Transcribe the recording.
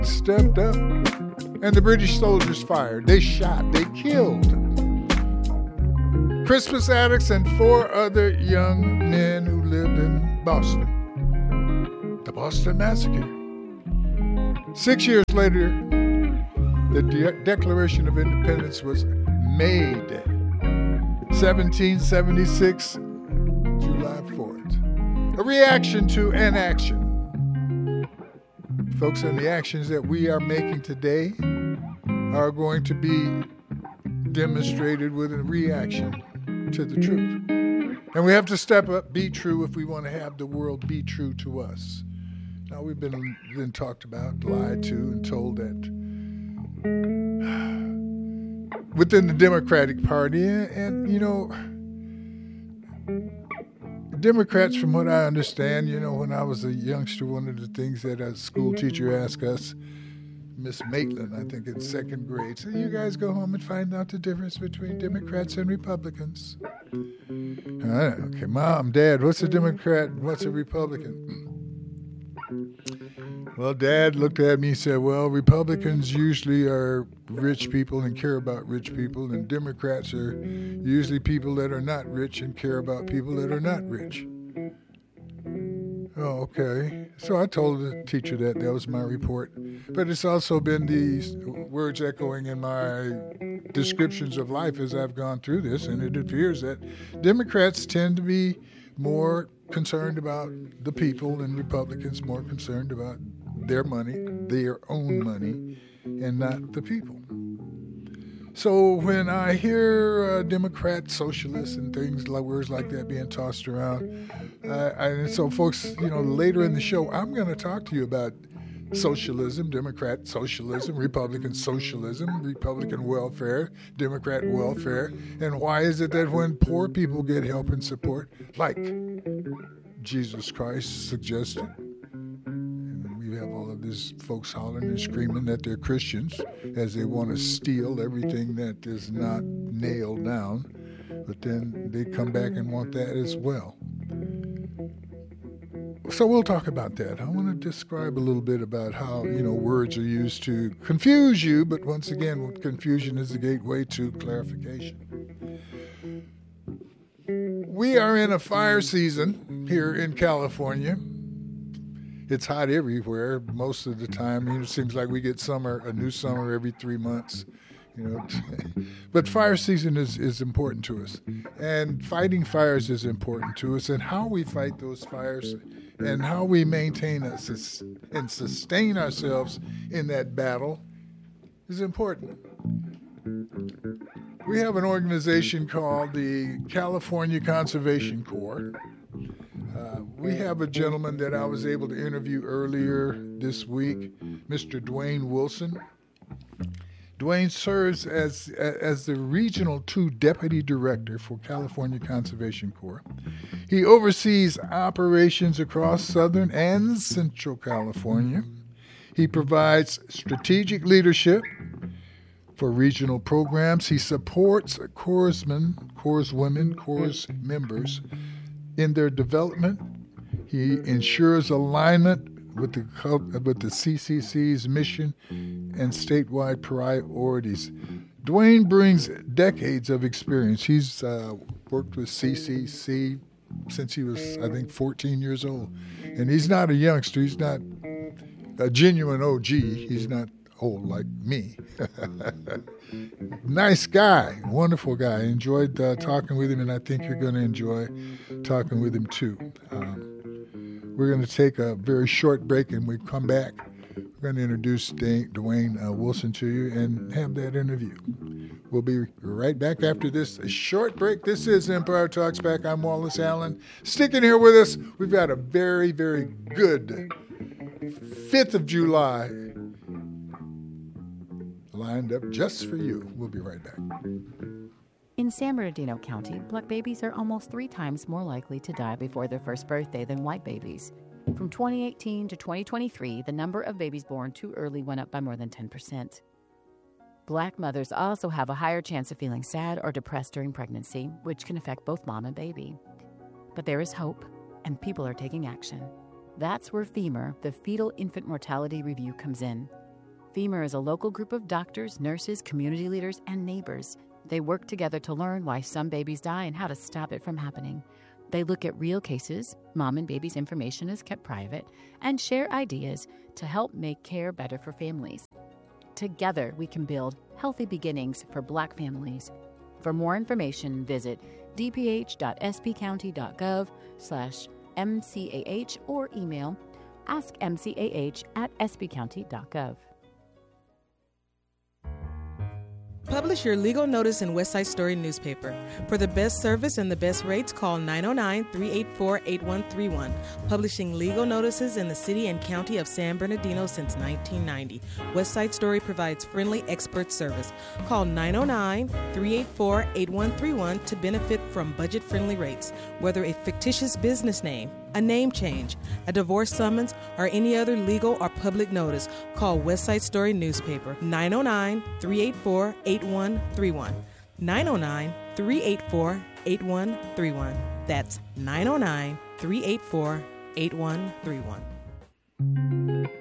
stepped up, and the British soldiers fired. They shot, they killed Crispus Attucks and 4 other young men who lived in Boston. The Boston Massacre. 6 years later, the Declaration of Independence was made. 1776, July 4th. A reaction to an action. Folks, and the actions that we are making today are going to be demonstrated with a reaction to the truth. And we have to step up, be true, if we want to have the world be true to us. Now, we've been talked about, lied to, and told that within the Democratic Party, and you know, Democrats, from what I understand, you know, when I was a youngster, one of the things that a school teacher asked us, Miss Maitland, I think in 2nd grade, said, you guys go home and find out the difference between Democrats and Republicans. Okay, Mom, Dad, what's a Democrat and what's a Republican? Well, Dad looked at me and said, well, Republicans usually are rich people and care about rich people, and Democrats are usually people that are not rich and care about people that are not rich. Oh, okay. So I told the teacher that was my report. But it's also been these words echoing in my descriptions of life as I've gone through this, and it appears that Democrats tend to be more concerned about the people and Republicans more concerned about their money, their own money, and not the people. So when I hear Democrat, socialists, and things like words like that being tossed around, so folks, you know, later in the show, I'm going to talk to you about socialism, Democrat socialism, Republican socialism, Republican welfare, Democrat welfare, and why is it that when poor people get help and support, like Jesus Christ suggested, we have all of these folks hollering and screaming that they're Christians as they want to steal everything that is not nailed down, but then they come back and want that as well. So we'll talk about that. I want to describe a little bit about how, you know, words are used to confuse you, but once again, confusion is the gateway to clarification. We are in a fire season here in California. It's hot everywhere most of the time. You know, it seems like we get a new summer every 3 months. You know, but fire season is important to us, and fighting fires is important to us, and how we fight those fires and how we maintain us and sustain ourselves in that battle is important. We have an organization called the California Conservation Corps. We have a gentleman that I was able to interview earlier this week, Mr. Dwayne Wilson. Dwayne serves as the Regional 2 Deputy Director for California Conservation Corps. He oversees operations across Southern and Central California. He provides strategic leadership for regional programs. He supports corpsmen, corpswomen, corps members in their development. He ensures alignment with the CCC's mission and statewide priorities. Dwayne brings decades of experience. He's worked with CCC since he was, I think, 14 years old. And he's not a youngster. He's not a genuine OG. He's not old like me. Nice guy, wonderful guy. Enjoyed talking with him, and I think you're going to enjoy talking with him too. We're going to take a very short break, and we come back. We're going to introduce Dwayne Wilson to you and have that interview. We'll be right back after this short break. This is Empire Talks Back. I'm Wallace Allen. Sticking here with us, we've got a very, very good 5th of July lined up just for you. We'll be right back. In San Bernardino County, black babies are almost 3 times more likely to die before their first birthday than white babies. From 2018 to 2023, the number of babies born too early went up by more than 10%. Black mothers also have a higher chance of feeling sad or depressed during pregnancy, which can affect both mom and baby. But there is hope, and people are taking action. That's where FEMUR, the Fetal Infant Mortality Review, comes in. FEMUR is a local group of doctors, nurses, community leaders, and neighbors. They work together to learn why some babies die and how to stop it from happening. They look at real cases, mom and baby's information is kept private, and share ideas to help make care better for families. Together, we can build healthy beginnings for Black families. For more information, visit dph.spcounty.gov/MCAH or email askmcah@spcounty.gov. Publish your legal notice in West Side Story newspaper. For the best service and the best rates, call 909-384-8131. Publishing legal notices in the city and county of San Bernardino since 1990. West Side Story provides friendly expert service. Call 909-384-8131 to benefit from budget-friendly rates. Whether a fictitious business name, a name change, a divorce summons, or any other legal or public notice, call West Side Story newspaper 909-384-8131. 909-384-8131. That's 909-384-8131.